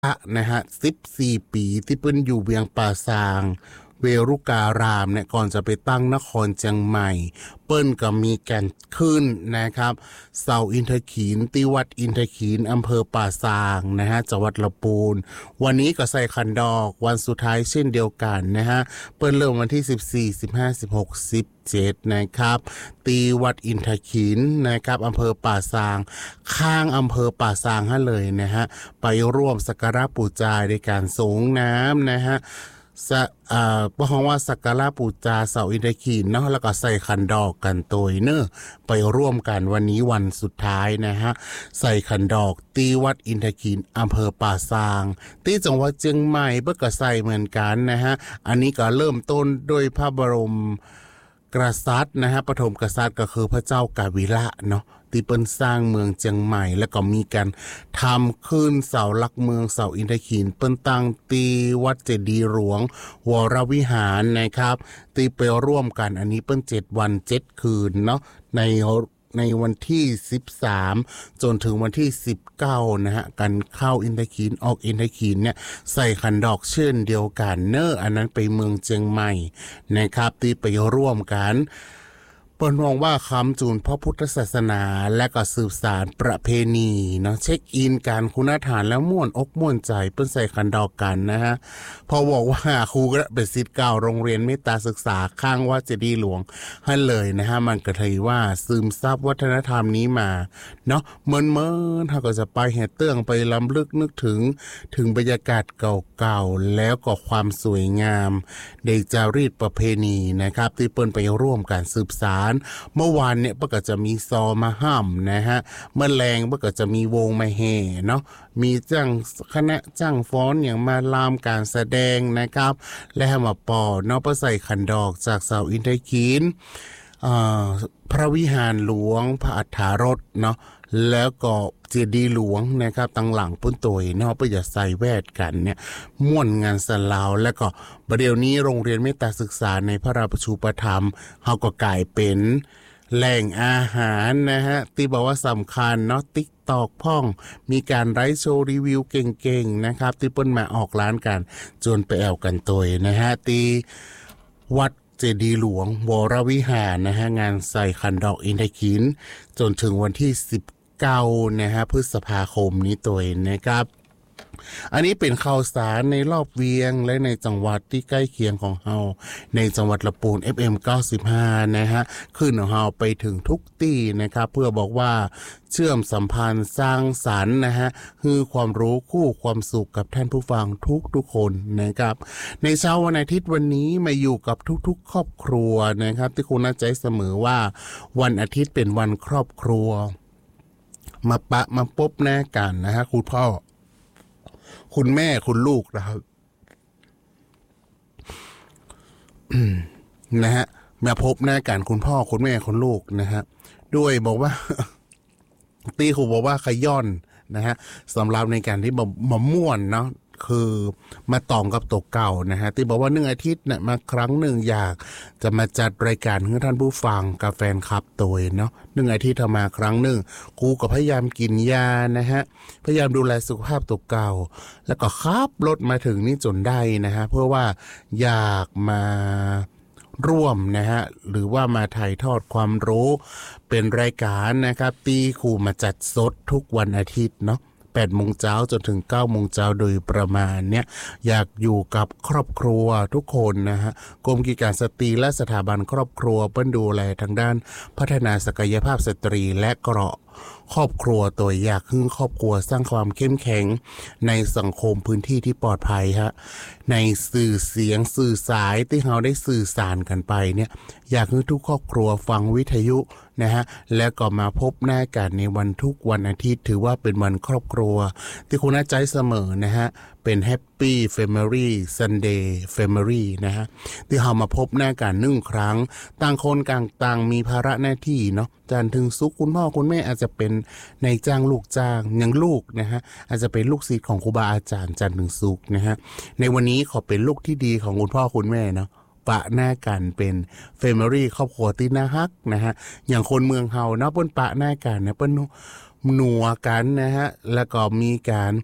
นะฮะ14 ปีที่เปิ้นอยู่เวียงป่าซางเวรุการามเนี่ยก่อนจะไปตั้งนครเชียงใหม่เปิ้นก็มีการขึ้นนะครับเสาอินทขีนที่วัดอินทขีนอำเภอป่าซางนะฮะจังหวัดลำพูนวันนี้ก็ใส่ขันดอกวันสุดท้ายเช่นเดียวกันนะฮะเปิ้นเริ่มวันที่14 15 16 17นะครับตีวัดอินทขีนนะครับอำเภอป่าซางข้างอำเภอป่าซางให้เลยนะฮะไปร่วมสักการะบูชาในการสงน้ำนะฮะเพราะว่าสักการะบูชาเสาอินทขีนเนาะแล้วก็ใส่ขันดอกกันตัวเนอะไปร่วมกันวันนี้วันสุดท้ายนะฮะใส่ขันดอกตีวัดอินทขีนอำเภอป่าซางที่จังหวัดเชียงใหม่เพื่อก็ใส่เหมือนกันนะฮะอันนี้ก็เริ่มต้นด้วยพระบรมกษัตริย์นะฮะปฐมกษัตริย์ก็คือพระเจ้ากาวิระเนาะที่เปิ้นสร้างเมืองเชียงใหม่แล้วก็มีการทำขึ้นเสาหลักเมืองเสาอินทขีนเปิ้นตั้งตีวัดเจดีย์หลวงวรวิหารนะครับตีไปร่วมกันอันนี้เปิ้น7 วัน 7 คืนเนาะในวันที่13จนถึงวันที่19นะฮะกันเข้าอินทขีนออกอินทขีนเนี่ยใส่ขันดอกเช่นเดียวกันเนอะอันนั้นไปเมืองเชียงใหม่นะครับที่ไปร่วมกันเปิ้นมองว่าคำจูนพระพุทธศาสนาและก็สืบสานประเพณีเนาะเช็คอินการคุณฐานแล้วม่วนอกม่วนใจเปิ้นใส่ขันดอกกันนะฮะพอบอกว่าครูก็เป็นศิษย์เก่าโรงเรียนเมตตาศึกษาข้างวัดเจดีย์หลวงให้เลยนะฮะมันก็ถือว่าซึมซับวัฒนธรรมนี้มาเนาะเมินถ้าก็จะไปแห่เตื้องไปล้ำลึกนึกถึงบรรยากาศเก่าๆแล้วก็ความสวยงามในจารีตประเพณีนะครับที่เปิ้นไปร่วมกันสืบสานเมื่อวานเนี่ยปกติจะมีซอมาห้ามนะฮะเมื่อแรงปกติจะมีวงมาเฮเนาะมีคณะจ้างฟ้อนอย่างมาลามการแสดงนะครับและมาปอเนาะประใส่ขันดอกจากเสาอินทขีนพระวิหารหลวงพระอัฏฐารถเนาะแล้วก็เจดีย์หลวงนะครับตั้งหลังปุ้นตัวเนาะเพื่อจะใส่แวดกันเนี่ยม่วนงานสลาวแล้วก็ประเดี๋ยวนี้โรงเรียนเมตตาศึกษาในพระราชูปถัมภ์เขาก็กลายเป็นแหล่งอาหารนะฮะที่บอกว่าสำคัญเนาะติ๊กตอกพ่องมีการไลฟ์โชว์รีวิวเก่งๆนะครับที่เปิ้นมาออกร้านกันจนไปแอวกันตัวนะฮะที่วัดเจดีย์หลวงวรวิหารนะฮะงานใส่ขันดอกอินทขีนจนถึงวันที่19นะฮะพฤษภาคมนี้ตัวนะครับอันนี้เป็นข่าวสารในรอบเวียงและในจังหวัดที่ใกล้เคียงของเฮาในจังหวัดลำพูน FM 95นะฮะขึ้นของเฮาไปถึงทุกที่นะครับเพื่อบอกว่าเชื่อมสัมพันธ์สร้างสรรค์นะฮะคือความรู้คู่ความสุขกับท่านผู้ฟังทุกคนนะครับในเช้าวันอาทิตย์วันนี้มาอยู่กับทุกครอบครัวนะครับที่คุณน่าใจเสมอว่าวันอาทิตย์เป็นวันครอบครัวมาพบหน้ากันนะฮะคุณพ่อคุณแม่คุณลูกนะครับนะฮะมาพบหน้ากันคุณพ่อคุณแม่คุณลูกนะฮะด้วยบอกว่าตีครูบอกว่าขย่อนนะฮะสำหรับในการที่มาม่วนเนาะคือมาตองกับตัวเก่านะฮะที่บอกว่า1 อาทิตย์เนี่ยมาครั้งหนึ่งอยากจะมาจัดรายการให้ท่านผู้ฟังกับแฟนคลับตัวเนาะ1 อาทิตย์ทำมาครั้งหนึ่งกูก็พยายามกินยานะฮะพยายามดูแลสุขภาพตัวเก่าแล้วก็ขับรถมาถึงนี่จนได้นะฮะเพื่อว่าอยากมาร่วมนะฮะหรือว่ามาถ่ายทอดความรู้เป็นรายการนะครับตีคู่มาจัดสดทุกวันอาทิตย์เนาะ8 โมงเช้าจนถึง9 โมงเช้าโดยประมาณเนี่ยอยากอยู่กับครอบครัวทุกคนนะฮะกรมกิจการสตรีและสถาบันครอบครัวเปิ้นดูแลทางด้านพัฒนาศักยภาพสตรีและเกราะครอบครัวตัวอยากให้ครอบครัวสร้างความเข้มแข็งในสังคมพื้นที่ที่ปลอดภัยฮะในสื่อเสียงสื่อสายที่เราได้สื่อสารกันไปเนี่ยอยากให้ทุกครอบครัวฟังวิทยุนะฮะแล้วก็มาพบหน้ากันในวันอาทิตย์ถือว่าเป็นวันครอบครัวที่คุณน่าใจเสมอนะฮะเป็น Happy Family Sunday Family นะฮะที่เรามาพบหน้ากัน1 ครั้งต่างคนต่างมีภาระหน้าที่เนาะจันทร์ถึงศุกร์คุณพ่อคุณแม่อาจจะเป็นนายจ้างลูกจ้างอย่างลูกนะฮะอาจจะเป็นลูกศิษย์ของครูบาอาจารย์จันทร์ถึงศุกร์นะฮะในวันนี้ขอเป็นลูกที่ดีของคุณพ่อคุณแม่เนาะปะหน้ากันเป็น Family ครอบครัวที่น่าฮักนะฮะอย่างคนเมืองเฮาเนาะเปิ้นปะหน้ากันนะเปิ้นหนัวกันนะฮะแล้วก็มีการ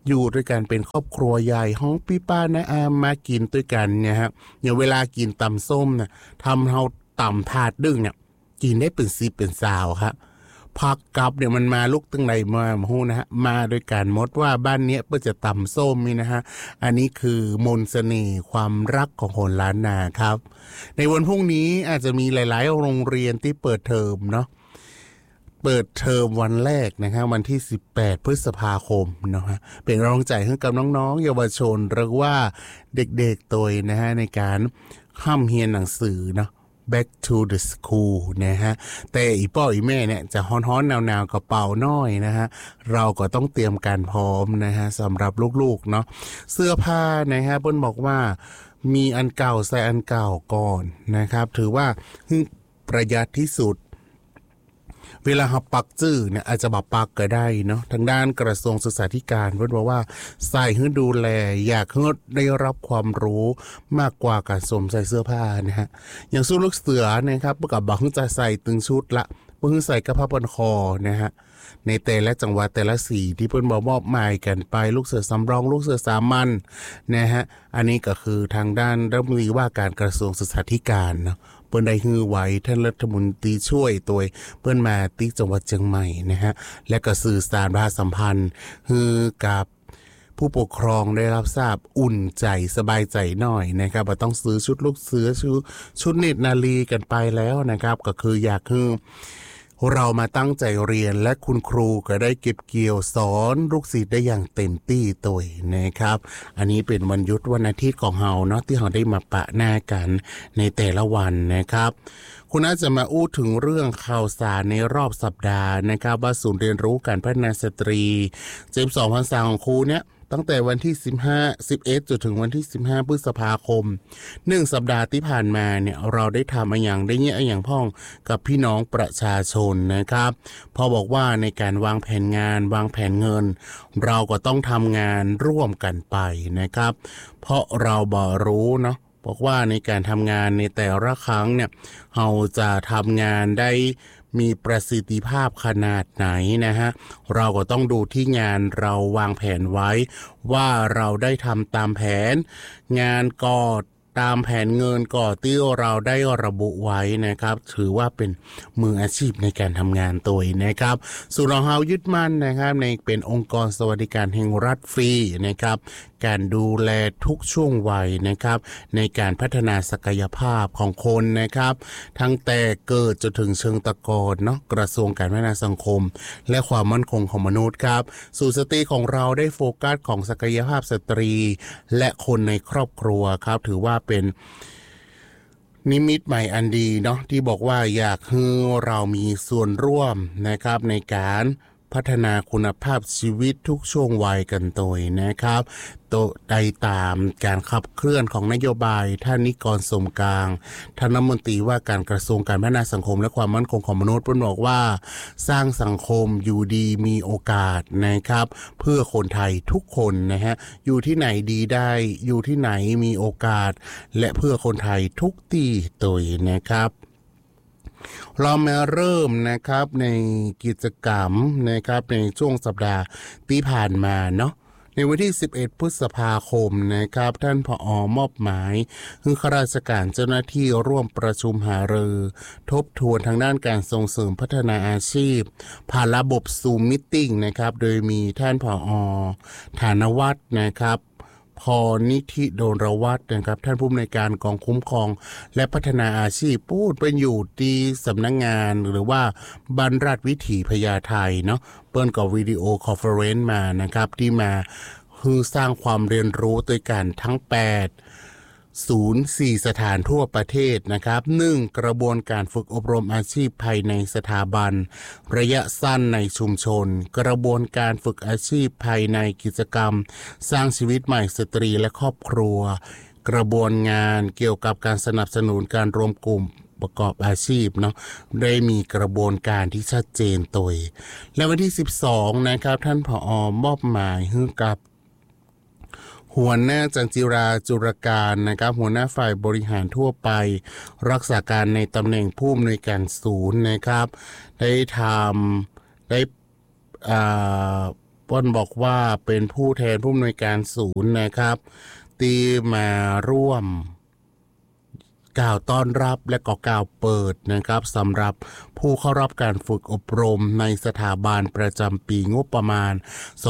อยู่ด้วยกันเป็นครอบครัวใหญ่ห้องพี่ป้านะอามากินด้วยกันเนี่ยฮะอย่างเวลากินตำส้มนะทำเฮาตำถาดดึงเนี่ยกินได้เป็น10เป็นสาวครับผักกับเนี่ยมันมาลุกตั้งไหนมาฮู้นะฮะมาโดยการมดว่าบ้านเนี้ยเพื่อจะตำส้มนี่นะฮะอันนี้คือมนต์เสน่ห์ความรักของคนล้านนาครับในวันพรุ่งนี้อาจจะมีหลายๆโรงเรียนที่เปิดเทอมเนาะเปิดเทอมวันแรกนะครับวันที่18พฤษภาคมนะฮะเป็นกำลังใจให้กับน้องๆเยาวชนหรือว่าเด็กๆตัวนะฮะในการห้ำเรียนหนังสือเนาะback to the school นะฮะแต่อีพ่ออีแม่เนี่ยจะฮ้อนๆหนาวๆกระเป๋าน้อยนะฮะเราก็ต้องเตรียมการพร้อมนะฮะสำหรับลูกๆเนาะเสื้อผ้านะฮะเปิ้ลบอกว่ามีอันเก่าใส่อันเก่าก่อนนะครับถือว่าประหยัดที่สุดเวลาเราปักจื้อเนี่ยอาจจะบอกปักก็ได้เนาะทางด้านกระทรวงศึกษาธิการเพิ่นบอกว่าใส่ให้ดูแลอยากให้ได้รับความรู้มากกว่าการสวมใส่เสื้อผ้านะฮะอย่างสู้ลูกเสือนะครับประกาศบอกให้จะใส่ตึงชุดละเพิ่งใส่กระเพาะปนคอนะฮะในแต่ละจังหวัดแต่ละสีที่เพิ่นบอกมอบหมายกันไปลูกเสือสำรองลูกเสือสามัญนะฮะอันนี้ก็คือทางด้านรัฐมนตรีว่าการกระทรวงศึกษาธิการเนาะเปิ้นได้ฮือไว้ท่านรัฐมนตรีช่วยตัวเปิ้นมาที่จังหวัดเชียงใหม่นะฮะและก็สื่อสารประชาสัมพันธ์ฮือกับผู้ปกครองได้รับทราบอุ่นใจสบายใจหน่อยนะครับว่าต้องซื้อชุดลูกเสือชุดเนตรนารีกันไปแล้วนะครับก็คืออยากคือเรามาตั้งใจเรียนและคุณครูก็ได้เก็บเกี่ยวสอนลูกศิษย์ได้อย่างเต็มที่ตัวนะครับอันนี้เป็นวันหยุดวันอาทิตย์ของเฮาเนาะที่เราได้มาปะหน้ากันในแต่ละวันนะครับคุณอาจจะมาอู้ถึงเรื่องข่าวสารในรอบสัปดาห์นะครับว่าศูนย์เรียนรู้การพัฒนาสตรี12พรรษาของครูเนี่ยตั้งแต่วันที่11จนถึงวันที่15พฤษภาคม1สัปดาห์ที่ผ่านมาเนี่ยเราได้ทำอย่างได้เงี้ยอย่างพ่องกับพี่น้องประชาชนนะครับพอบอกว่าในการวางแผนงานวางแผนเงินเราก็ต้องทำงานร่วมกันไปนะครับเพราะเราบ่รู้เนาะบอกว่าในการทำงานในแต่ละครั้งเนี่ยเราจะทำงานได้มีประสิทธิภาพขนาดไหนนะฮะเราก็ต้องดูที่งานเราวางแผนไว้ว่าเราได้ทำตามแผนงานก็ตามแผนเงินก็ที่เราได้ระบุไว้นะครับถือว่าเป็นมืออาชีพในการทำงานตัวนะครับศูนย์ของเรายึดมั่นนะครับในเป็นองค์กรสวัสดิการแห่งรัฐฟรีนะครับการดูแลทุกช่วงวัยนะครับในการพัฒนาศักยภาพของคนนะครับทั้งแต่เกิดจนถึงเชิงตะกอนเนาะกระทรวงการพัฒนาสังคมและความมั่นคงของมนุษย์ครับสู่สตรีของเราได้โฟกัสของศักยภาพสตรีและคนในครอบครัวครับถือว่าเป็นนิมิตใหม่อันดีเนาะที่บอกว่าอยากให้เรามีส่วนร่วมนะครับในการพัฒนาคุณภาพชีวิตทุกช่วงวัยกันโดยนะครับได้ตามการขับเคลื่อนของนโยบายท่านนิกรสมกลางท่านรัฐมนตรีว่าการกระทรวงการพัฒนาสังคมและความมั่นคงของมนุษย์บอกว่าสร้างสังคมอยู่ดีมีโอกาสนะครับเพื่อคนไทยทุกคนนะฮะอยู่ที่ไหนดีได้อยู่ที่ไหนมีโอกาสและเพื่อคนไทยทุกที่ตัวนะครับเรามาเริ่มนะครับในกิจกรรมนะครับในช่วงสัปดาห์ที่ผ่านมาเนาะในวันที่11พฤษภาคมนะครับท่านผอ.มอบหมายให้ข้าราชการเจ้าหน้าที่ร่วมประชุมหารือทบทวนทางด้านการส่งเสริมพัฒนาอาชีพผ่านระบบซูมมิทติ้งนะครับโดยมีท่านผอ.ฐานวัฒน์นะครับพนิธิโดนรวัฒน์นะครับท่านผู้อำนวยการกองคุ้มครองและพัฒนาอาชีพพูดเป็นอยู่ที่สำนักงานหรือว่าบรรรัฐวิถีพญาไทเนาะเปิ้นกับวิดีโอคอนเฟอเรนซ์มานะครับที่มาคือสร้างความเรียนรู้ด้วยกันทั้ง8 4 สถานทั่วประเทศนะครับ 1. กระบวนการฝึกอบรมอาชีพภายในสถาบันระยะสั้นในชุมชนกระบวนการฝึกอาชีพภายในกิจกรรมสร้างชีวิตใหม่สตรีและครอบครัวกระบวนงานเกี่ยวกับการสนับสนุนการรวมกลุ่มประกอบอาชีพเนาะได้มีกระบวนการที่ชัดเจนตัวและวันที่12นะครับท่านผอ.มอบหมายให้กับหัวหน้าจันจิราจุรการนะครับหัวหน้าฝ่ายบริหารทั่วไปรักษาการในตำแหน่งผู้อำนวยการศูนย์นะครับได้เปิ้ลบอกว่าเป็นผู้แทนผู้อำนวยการศูนย์นะครับที่มาร่วมกล่าวต้อนรับและก็กล่าวเปิดนะครับสำหรับผู้เข้ารับการฝึกอบรมในสถาบันประจำปีงบประมาณ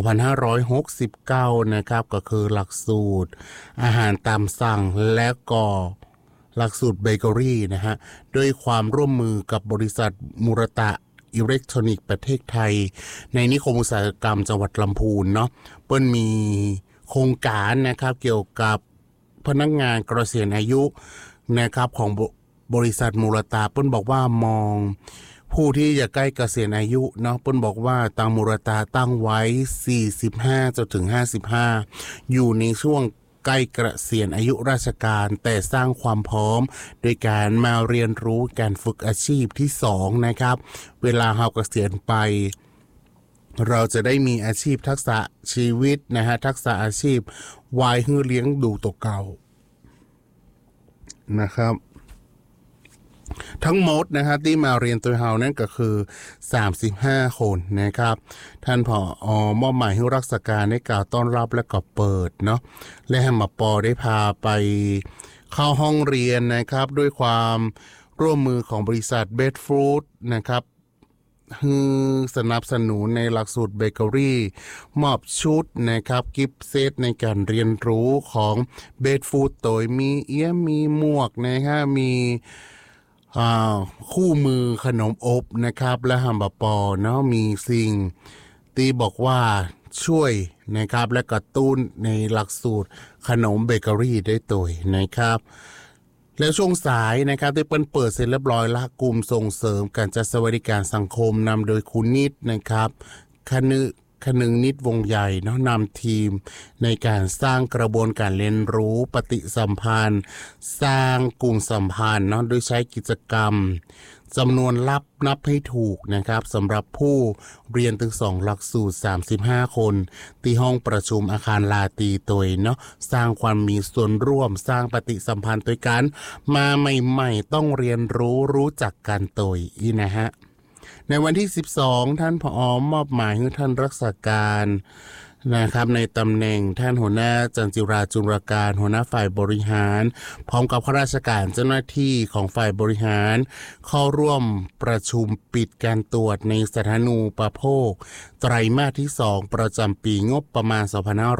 2569 นะครับก็คือหลักสูตรอาหารตามสั่งและก็หลักสูตรเบเกอรี่นะฮะด้วยความร่วมมือกับบริษัทมูรตะอิเล็กทรอนิกส์ประเทศไทยในนิคมอุตสาหกรรมจังหวัดลำพูนเนาะเปิ้ลมีโครงการนะครับเกี่ยวกับพนักงานเกษียณอายุนะครับของบริษัทมูรตะเปิ้ลบอกว่ามองผู้ที่จะใกล้เกษียณอายุเนาะเปิ้ลบอกว่าทางมูรตะตั้งไว้45จนถึง55อยู่ในช่วงใกล้เกษียณอายุราชการแต่สร้างความพร้อมโดยการมาเรียนรู้การฝึกอาชีพที่2นะครับเวลาเราเกษียณไปเราจะได้มีอาชีพทักษะชีวิตนะฮะทักษะอาชีพไว้ให้เลี้ยงดูตัวเก่านะครับทั้งหมดนะครับที่มาเรียนตัวเฮานั่นก็คือ35คนนะครับท่านผอ.มอบหมายให้รักษาการได้กล่าวต้อนรับและก็เปิดเนาะและให้มาปอได้พาไปเข้าห้องเรียนนะครับด้วยความร่วมมือของบริษัทเบดฟู้ดนะครับสนับสนุนในหลักสูตรเบเกอรี่มอบชุดนะครับกิฟต์เซตในการเรียนรู้ของเบดฟู้ดโดยมีเอี้ยมีหมวกนะฮะมีคู่มือขนมอบนะครับและฮัมบาปอเนาะมีสิ่งที่บอกว่าช่วยนะครับและกระตุ้นในหลักสูตรขนมเบเกอรี่ได้ตัวนะครับแล้วช่วงสายนะครับได้เปิดเสร็จเรียบร้อยละกลุ่มส่งเสริมการจัดสวัสดิการสังคมนำโดยคุณนิดนะครับคนึงนิดวงใหญ่เนาะนำทีมในการสร้างกระบวนการเรียนรู้ปฏิสัมพันธ์สร้างกลุ่มสัมพันธ์เนาะโดยใช้กิจกรรมจำนวนนับให้ถูกนะครับสำหรับผู้เรียนถึง2หลักสูตร35คนที่ห้องประชุมอาคารลาตีตัวเนาะสร้างความมีส่วนร่วมสร้างปฏิสัมพันธ์ด้วยกันมาใหม่ๆต้องเรียนรู้จักกันตัวอีนะฮะในวันที่12ท่านผอ.มอบหมายให้ท่านรักษาการนะครับในตำแหน่งท่านหัวหน้าจันจิราจุลการหัวหน้าฝ่ายบริหารพร้อมกับข้าราชการเจ้าหน้าที่ของฝ่ายบริหารเข้าร่วมประชุมปิดการตรวจในสถานูปโภคไตรมาสที่2ประจำปีงบประมาณ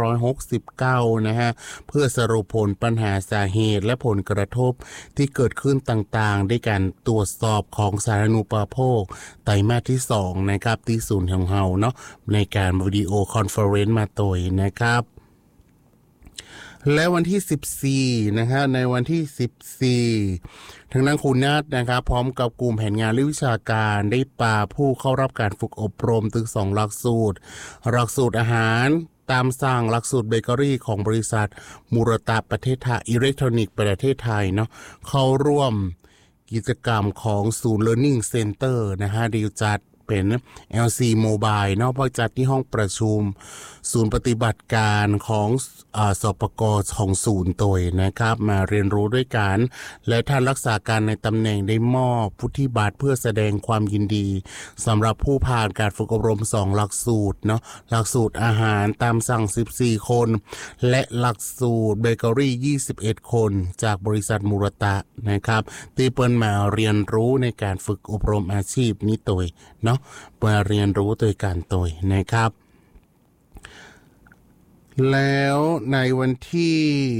2569 นะฮะเพื่อสรุปผลปัญหาสาเหตุและผลกระทบที่เกิดขึ้นต่างๆด้วยการตรวจสอบของสาธารณูปโภคไตรมาสที่2นะครับที่ศูนย์ของเฮาเนาะในการวิดีโอคอนเฟอเรนซ์มาตัวนะครับและวันที่14นะฮะในวันที่14ทางด้านคุณนัทนะครับพร้อมกับกลุ่มแผนงานและวิชาการได้พาผู้เข้ารับการฝึกอบรมถึง2หลักสูตรอาหารตามสั่งหลักสูตรเบเกอรี่ของบริษัทมูรตะประเทศไทยอิเล็กทรอนิกส์ประเทศไทยเนาะเข้าร่วมกิจกรรมของศูนย์ Learning Center นะฮะดีจัดเป็น LC Mobile เนาะพอจัดที่ห้องประชุมศูนย์ปฏิบัติการของสปก.ของศูนย์ตัวนะครับมาเรียนรู้ด้วยกันและท่านรักษาการในตำแหน่งได้มอบวุฒิบัตรเพื่อแสดงความยินดีสำหรับผู้ผ่านการฝึกอบรม2หลักสูตรเนาะหลักสูตรอาหารตามสั่ง14คนและหลักสูตรเบเกอรี่21คนจากบริษัทมูรตะนะครับที่เปิ้นมาเรียนรู้ในการฝึกอบรมอาชีพนี้ตัวเนาะมาเรียนรู้โดยการตัวนะครับแล้วในวันที่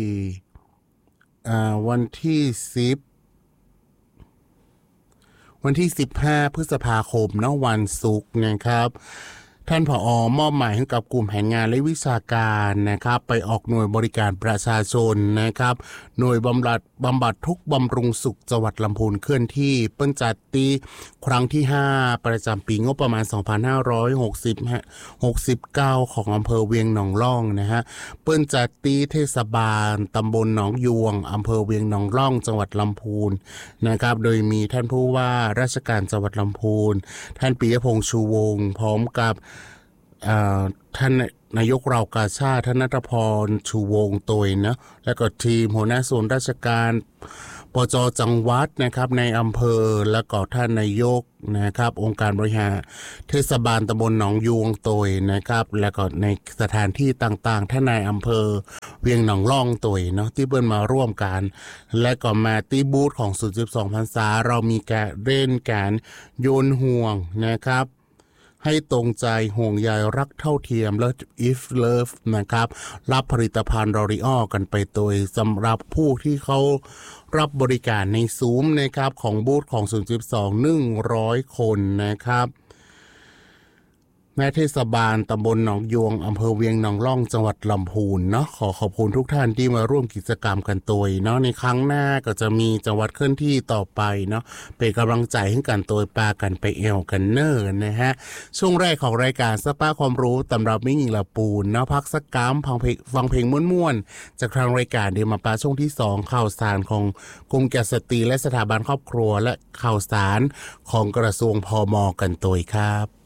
15พฤษภาคมเนาะวันศุกร์นะครับท่านผอ.มอบหมายให้กับกลุ่มแผนงานและวิชาการนะครับไปออกหน่วยบริการประชาชนนะครับหน่วยบำบัดทุกบำรุงสุขจังหวัดลำพูนเคลื่อนที่เปิ้นจัดตีครั้งที่5ประจำปีงบประมาณ 2569 ของอำเภอเวียงหนองล่องนะฮะเปิ้นจัดตีเทศบาลตำบลหนองยวงอำเภอเวียงหนองล่องจังหวัดลำพูนนะครับโดยมีท่านผู้ว่าราชการจังหวัดลำพูนท่านปิยพงษ์ชูวงศ์พร้อมกับท่านนายกเรากาชาติท่านณัฐพรชูวงศ์ตัวนะและก็ทีมหัวหน้าส่วนราชการปจจังหวัดนะครับในอำเภอและก็ท่านนายกนะครับองค์การบริหารเทศบาลตำบลหนองยวงโตยนะครับแล้วก็ในสถานที่ต่างๆท่านนายอำเภอเวียงหนองล่องโตยเนาะที่เปิ้นมาร่วมกันและก็มาที่บูธของ0.12 พรรษาเรามีการเล่นการโยนห่วงนะครับให้ตรงใจห่วงใยรักเท่าเทียม Love if love นะครับรับผลิตภัณฑ์ลอรีออกันไปโดยสำหรับผู้ที่เขารับบริการในซูมนะครับของบูธของ0.12 100 คนนะครับแม่เทศบาลตำบลหนองยวงอำเภอเวียงหนองล่องจังหวัดลำพูนเนาะขอขอบคุณทุกท่านที่มาร่วมกิจกรรมกันตัวเนาะในครั้งหน้าก็จะมีจังหวัดเคลื่อนที่ต่อไปเนาะเป็นกำลังใจให้กันตัวปลากันไปเอวกันเนอร์นะฮะช่วงแรกของรายการสักป้าความรู้ตำรับมิ่งหญิงละปูนเนาะพักสักกัมฟังเพลงม่วนๆจากทางรายการเดี๋ยวมาปลาช่วงที่2ข่าวสารของกรมการสตรีและสถาบันครอบครัวและข่าวสารของกระทรวงพม.กันตัวครับ